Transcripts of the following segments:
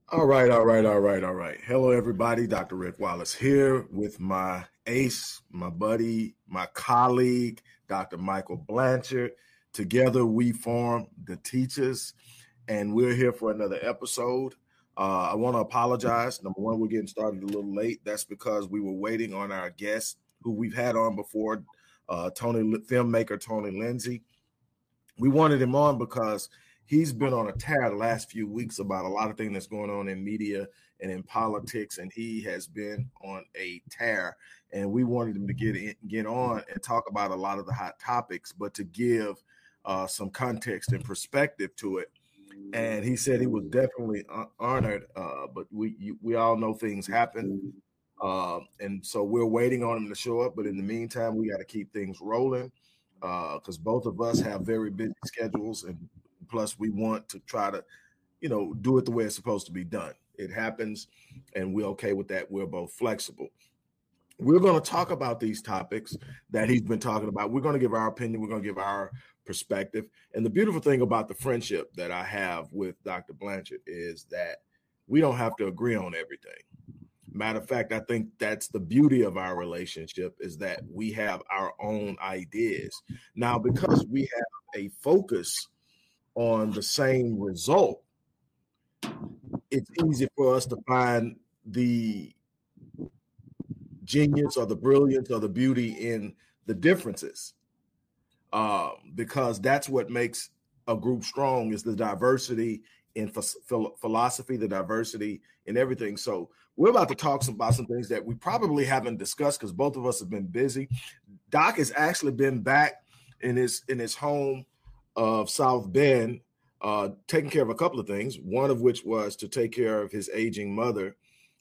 All right. Hello, everybody. Dr. Rick Wallace here with my ace, my buddy, my colleague, Dr. Michael Blanchard. Together, we form The Teachers, and we're here for another episode. I want to apologize. Number one, we're getting started a little late. That's because we were waiting on our guest who we've had on before, filmmaker Tony Lindsay. We wanted him on because he's been on a tear the last few weeks about a lot of things that's going on in media and in politics, and he has been on a tear. And we wanted him to get on and talk about a lot of the hot topics, but to give some context and perspective to it. And he said he was definitely honored, but we all know things happen, and so we're waiting on him to show up. But in the meantime, we got to keep things rolling because both of us have very busy schedules, and plus we want to try to, do it the way it's supposed to be done. It happens, and we're okay with that. We're both flexible. We're going to talk about these topics that he's been talking about. We're going to give our opinion. We're going to give our perspective. And the beautiful thing about the friendship that I have with Dr. Blanchard is that we don't have to agree on everything. Matter of fact, I think that's the beauty of our relationship, is that we have our own ideas. Now, because we have a focus on the same result, it's easy for us to find the genius or the brilliance or the beauty in the differences, because that's what makes a group strong, is the diversity in philosophy, the diversity in everything. So we're about to talk about some things that we probably haven't discussed because both of us have been busy. Doc has actually been back in his home of South Bend, taking care of a couple of things, one of which was to take care of his aging mother,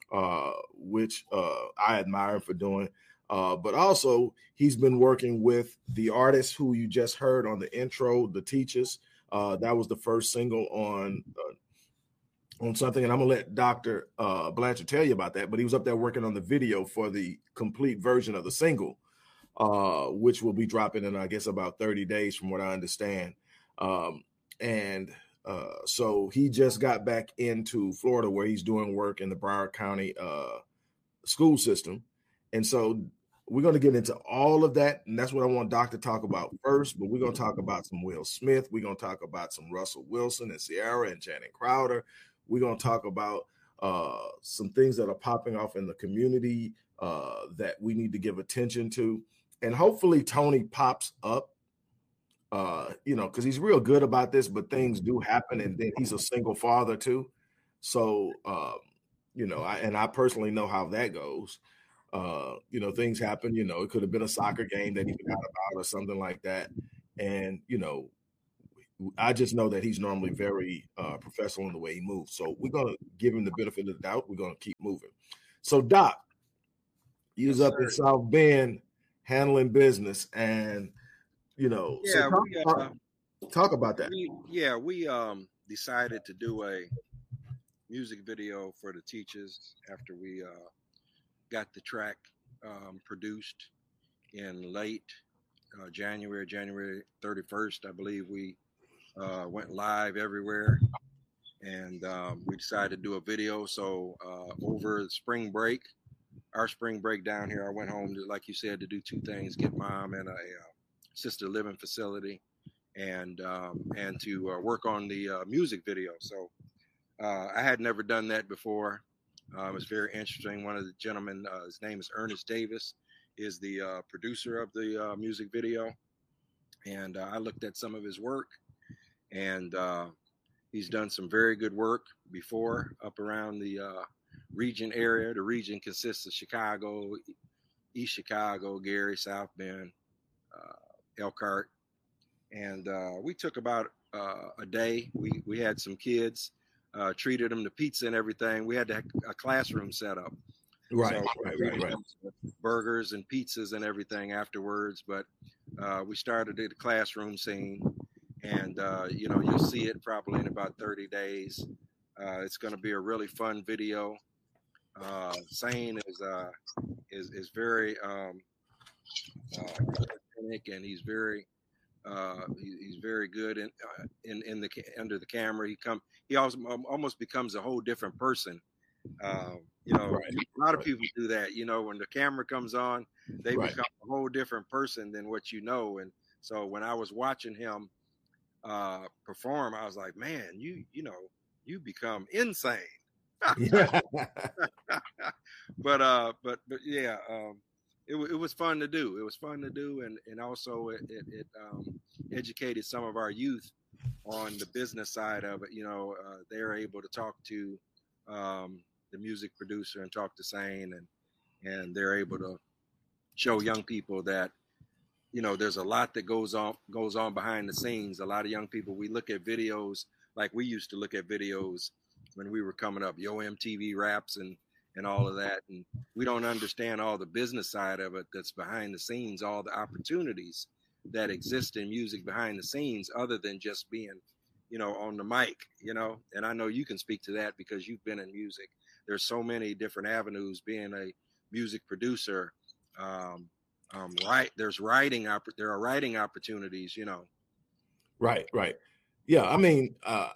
which I admire him for doing. But also, he's been working with the artist who you just heard on the intro, The Teachers. That was the first single on something, and I'm gonna let Dr. Blanchard tell you about that. But he was up there working on the video for the complete version of the single, which will be dropping in, I guess, about 30 days, from what I understand. So he just got back into Florida, where he's doing work in the Broward County school system, and so we're going to get into all of that, and that's what I want Doc to talk about first. But we're going to talk about some Will Smith. We're going to talk about some Russell Wilson and Ciara and Channing Crowder. We're going to talk about some things that are popping off in the community that we need to give attention to, and hopefully Tony pops up. Because he's real good about this, but things do happen, and then he's a single father too. So, I personally know how that goes. Things happen. It could have been a soccer game that he forgot about or something like that. And, I just know that he's normally very professional in the way he moves. So we're going to give him the benefit of the doubt. We're going to keep moving. So, Doc, he was up in South Bend handling business, and talk about that. We decided to do a music video for The Teachers after we got the track produced in late January 31st. I believe we went live everywhere, and we decided to do a video. So over the spring break, our spring break down here, I went home to, like you said, to do two things: get mom in a assisted living facility, and to work on the music video. So I had never done that before. It was very interesting. One of the gentlemen, his name is Ernest Davis, is the producer of the music video. And I looked at some of his work, and he's done some very good work before up around the region area. The region consists of Chicago, East Chicago, Gary, South Bend, Elkhart. And we took about a day. We had some kids, treated them to pizza and everything. We had a classroom set up. Right. Burgers and pizzas and everything afterwards. But we started at the classroom scene, and you'll see it probably in about 30 days. It's going to be a really fun video. Sane is very authentic, and he's very He's very good in the under the camera. He also almost becomes a whole different person. You know, Right. a lot of people do that. You know, when the camera comes on, they Right. become a whole different person than what you know. And so when I was watching him perform, I was like, man, you know, you become insane. Yeah. but yeah, it was fun to do. It was fun to do, and also it educated some of our youth on the business side of it. You know, they're able to talk to the music producer and talk to Sane, and they're able to show young people that, you know, there's a lot that goes on behind the scenes. A lot of young people, we look at videos like we used to look at videos when we were coming up, Yo MTV Raps and all of that, and we don't understand all the business side of it that's behind the scenes, all the opportunities that exist in music behind the scenes, other than just being, you know, on the mic, you know. And I know you can speak to that because you've been in music. There's so many different avenues being a music producer. Right, there are writing opportunities, you know. Right. Yeah, I mean,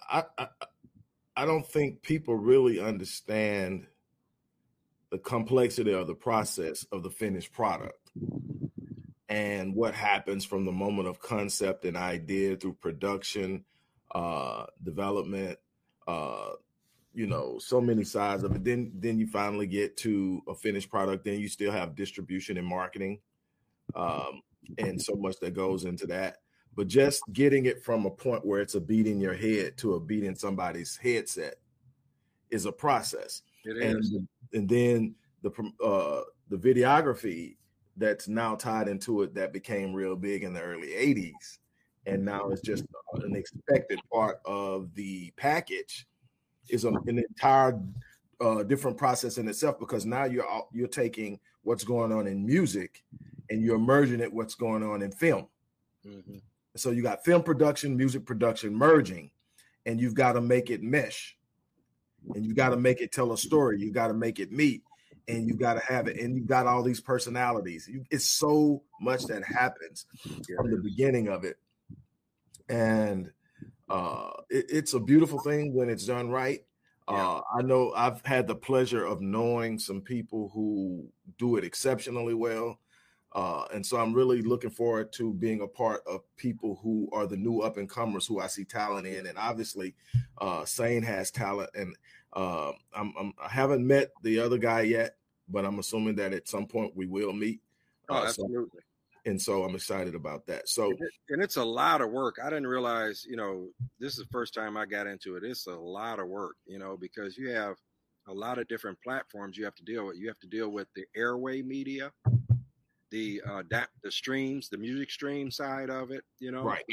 I don't think people really understand the complexity of the process of the finished product and what happens from the moment of concept and idea through production, development, you know, so many sides of it. Then you finally get to a finished product. Then you still have distribution and marketing, and so much that goes into that. But just getting it from a point where it's a beat in your head to a beat in somebody's headset is a process. It is. And then the videography that's now tied into it that became real big in the early 80s. And now it's just an expected part of the package is an entire different process in itself, because now you're taking what's going on in music and you're merging it what's going on in film. Mm-hmm. So you got film production, music production merging, and you've got to make it mesh, and you got to make it tell a story. You got to make it meet, and you got to have it, and you've got all these personalities. It's so much that happens from the beginning of it, and it's a beautiful thing when it's done right. I know I've had the pleasure of knowing some people who do it exceptionally well. And so I'm really looking forward to being a part of people who are the new up and comers who I see talent in. And obviously, Sane has talent. And I haven't met the other guy yet, but I'm assuming that at some point we will meet. Absolutely. So I'm excited about that. So, and it's a lot of work. I didn't realize, you know, this is the first time I got into it. It's a lot of work, you know, because you have a lot of different platforms you have to deal with. You have to deal with the airway media, the streams, the music stream side of it, you know. Right.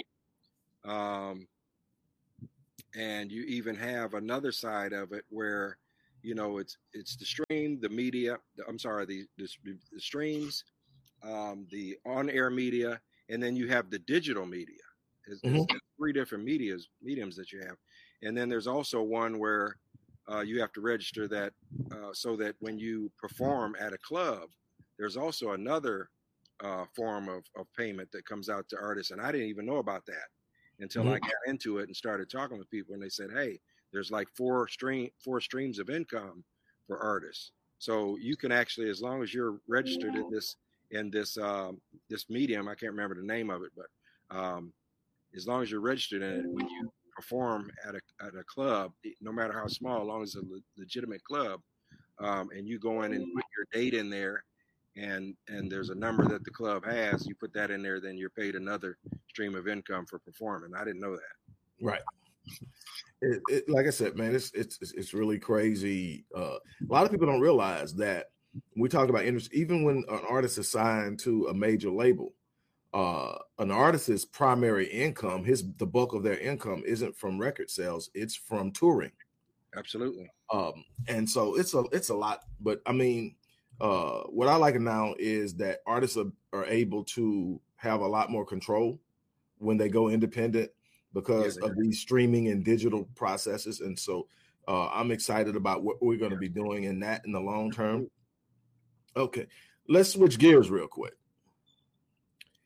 And you even have another side of it where, you know, it's the stream, the media. The streams, the on-air media, and then you have the digital media. It's 3 different mediums that you have, and then there's also one where you have to register that so that when you perform at a club, there's also another form of payment that comes out to artists, and I didn't even know about that until I got into it and started talking with people, and they said, hey, there's like 4 streams of income for artists. So you can actually, as long as you're registered in this medium, I can't remember the name of it, but as long as you're registered in it, when you perform at a club, no matter how small, as long as it's a legitimate club, and you go in and put your date in there, and there's a number that the club has, you put that in there, then you're paid another stream of income for performing. I didn't know that. Right. Like I said, man, it's really crazy. A lot of people don't realize that when we talk about industry, even when an artist is signed to a major label, an artist's primary income, the bulk of their income isn't from record sales, it's from touring. Absolutely. And so it's a lot, but I mean, what I like now is that artists are able to have a lot more control when they go independent because of these streaming and digital processes. And so I'm excited about what we're going to be doing in that in the long term. Okay, let's switch gears real quick.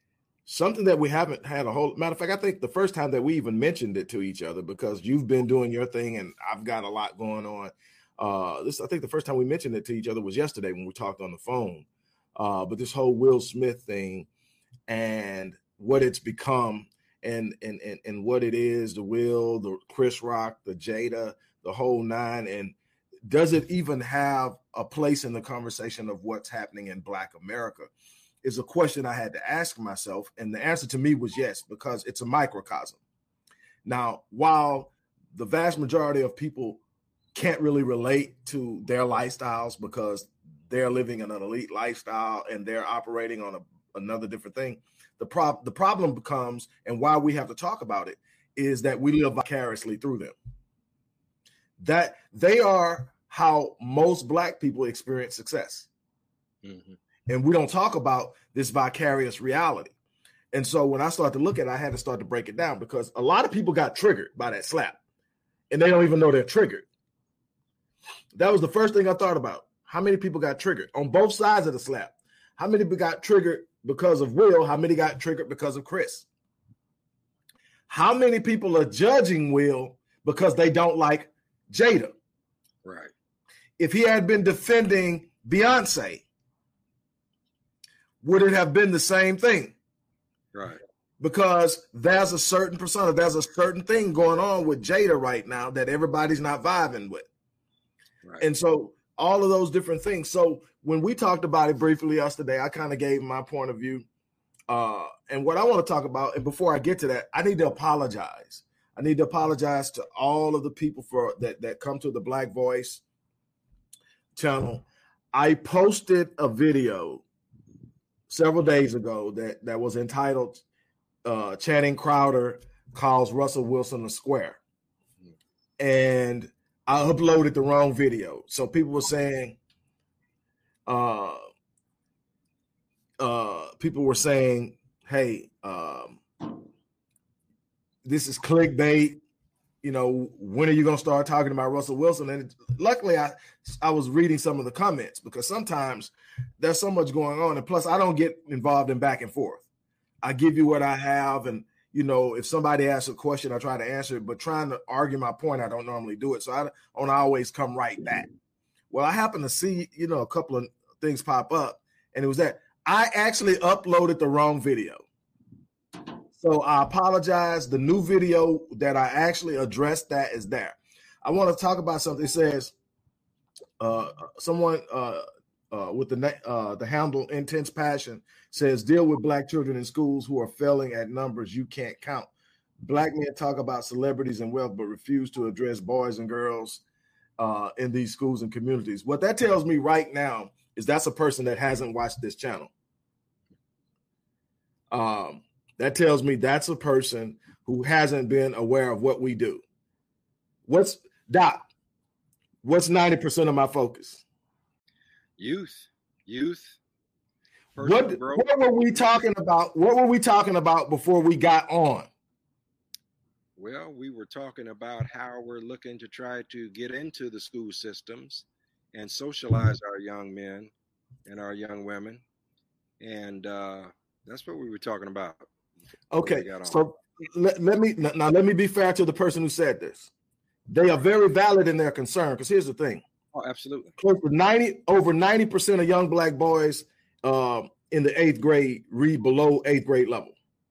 something that we haven't had a whole matter of fact. I think the first time that we even mentioned it to each other, because you've been doing your thing and I've got a lot going on. I think the first time we mentioned it to each other was yesterday when we talked on the phone. But this whole Will Smith thing and what it's become and what it is, the Will, the Chris Rock, the Jada, the whole nine, and does it even have a place in the conversation of what's happening in Black America is a question I had to ask myself. And the answer to me was yes, because it's a microcosm. Now, while the vast majority of people can't really relate to their lifestyles because they're living an elite lifestyle and they're operating on another different thing, the problem becomes, and why we have to talk about it, is that we live vicariously through them. That they are how most Black people experience success. Mm-hmm. And we don't talk about this vicarious reality. And so when I started to look at it, I had to start to break it down, because a lot of people got triggered by that slap and they don't even know they're triggered. That was the first thing I thought about. How many people got triggered on both sides of the slap? How many people got triggered because of Will? How many got triggered because of Chris? How many people are judging Will because they don't like Jada? Right. If he had been defending Beyonce, would it have been the same thing? Right. Because there's a certain persona, there's a certain thing going on with Jada right now that everybody's not vibing with. Right. And so all of those different things. So when we talked about it briefly yesterday, I kind of gave my point of view. And what I want to talk about, and before I get to that, I need to apologize. I need to apologize to all of the people for that come to the Black Voice channel. I posted a video several days ago that was entitled Channing Crowder Calls Russell Wilson a Square. And I uploaded the wrong video. So people were saying, hey, this is clickbait. You know, when are you going to start talking about Russell Wilson? And luckily, I was reading some of the comments, because sometimes there's so much going on. And plus, I don't get involved in back and forth. I give you what I have. And, you know, if somebody asks a question, I try to answer it. But trying to argue my point, I don't normally do it. So I don't always come right back. Well, I happened to see, you know, a couple of things pop up. And it was that I actually uploaded the wrong video. So I apologize. The new video that I actually addressed that is there. I want to talk about something. It says someone with the handle Intense Passion says, deal with Black children in schools who are failing at numbers you can't count. Black men talk about celebrities and wealth, but refuse to address boys and girls in these schools and communities. What that tells me right now is that's a person that hasn't watched this channel. That tells me that's a person who hasn't been aware of what we do. What's 90% of my focus? Youth. What were we talking about? What were we talking about before we got on? Well, we were talking about how we're looking to try to get into the school systems and socialize our young men and our young women. And that's what we were talking about. Okay, so let me be fair to the person who said this. They are very valid in their concern, because here's the thing. Oh, absolutely. Over 90% of young Black boys in the 8th grade read below 8th grade level.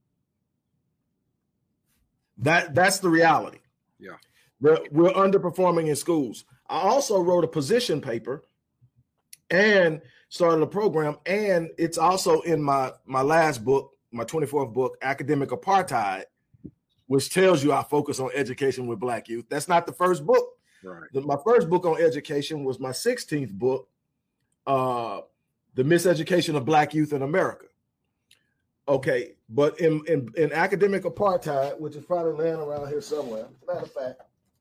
That's the reality. Yeah. We're underperforming in schools. I also wrote a position paper and started a program, and it's also in my last book, my 24th book, Academic Apartheid, which tells you I focus on education with Black youth. That's not the first book. Right. My first book on education was my 16th book, The Miseducation of Black Youth in America. Okay, but in Academic Apartheid, which is probably laying around here somewhere, as a matter of fact,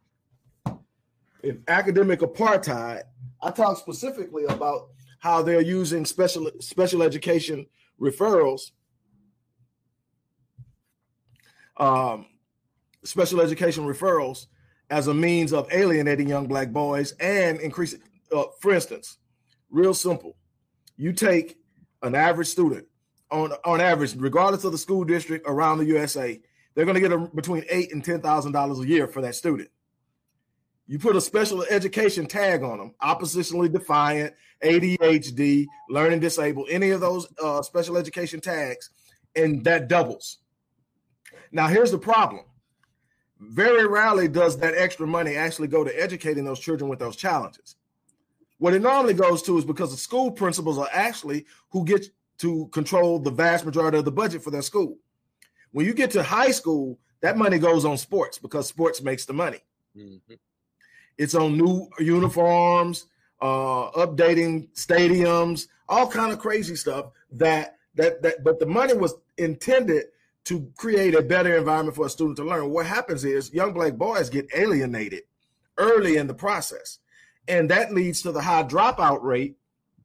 in Academic Apartheid, I talk specifically about how they're using special education referrals, special education referrals as a means of alienating young Black boys and increasing. For instance, real simple. You take an average student on average, regardless of the school district around the USA, they're going to get between $8,000 and $10,000 a year for that student. You put a special education tag on them, oppositionally defiant, ADHD, learning disabled, any of those special education tags, and that doubles. Now, here's the problem. Very rarely does that extra money actually go to educating those children with those challenges. What it normally goes to is because the school principals are actually who get to control the vast majority of the budget for their school. When you get to high school, that money goes on sports because sports makes the money. Mm-hmm. It's on new uniforms, updating stadiums, all kind of crazy stuff but the money was intended to create a better environment for a student to learn. What happens is young black boys get alienated early in the process, and that leads to the high dropout rate.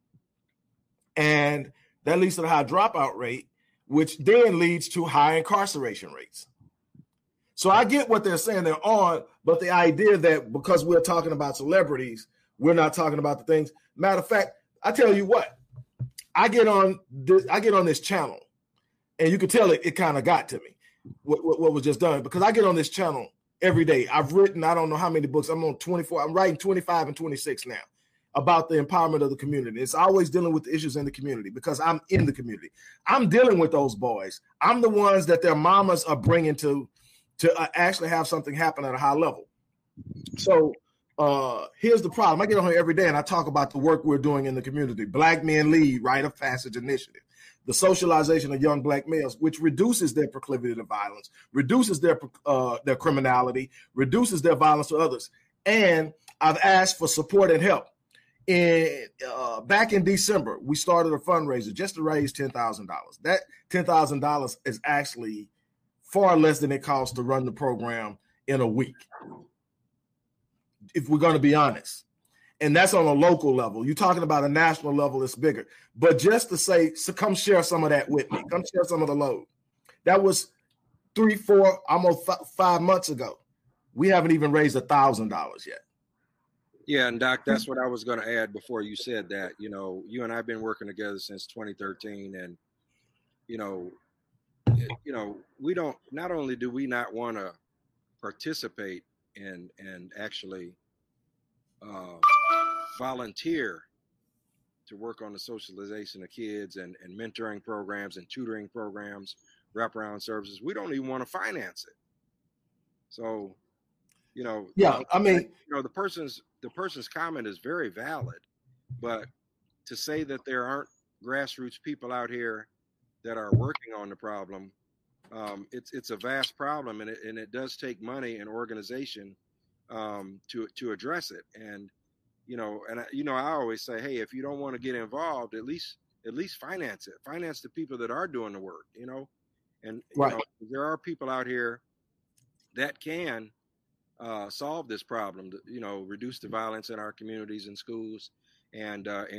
And that leads to the high dropout rate, which then leads to high incarceration rates. So I get what they're saying they're on, but the idea that because we're talking about celebrities, we're not talking about the things. Matter of fact, I tell you what, I get on this channel, and you can tell it kind of got to me what was just done, because I get on this channel every day. I've written, I don't know how many books. I'm on 24. I'm writing 25 and 26 now about the empowerment of the community. It's always dealing with the issues in the community because I'm in the community. I'm dealing with those boys. I'm the ones that their mamas are bringing to actually have something happen at a high level. So here's the problem. I get on here every day and I talk about the work we're doing in the community. Black Men Lead, Rite of Passage Initiative, the socialization of young black males, which reduces their proclivity to violence, reduces their criminality, reduces their violence to others. And I've asked for support and help. Back in December, we started a fundraiser just to raise $10,000. That $10,000 is actually far less than it costs to run the program in a week, if we're going to be honest. And that's on a local level. You're talking about a national level, it's bigger. But just to say, so come share some of that with me. Come share some of the load. That was 3, 4, almost 5 months ago. We haven't even raised $1,000 yet. Yeah, and Doc, that's what I was going to add before you said that. You know, you and I have been working together since 2013, and we don't. Not only do we not want to participate and actually volunteer to work on the socialization of kids and mentoring programs and tutoring programs, wraparound services, we don't even want to finance it. So, the person's comment is very valid, but to say that there aren't grassroots people out here that are working on the problem, it's a vast problem, and it does take money and organization to address it. And I always say, hey, if you don't want to get involved, at least finance it. Finance the people that are doing the work. And right. There are people out here that can solve this problem, reduce the violence in our communities and schools, and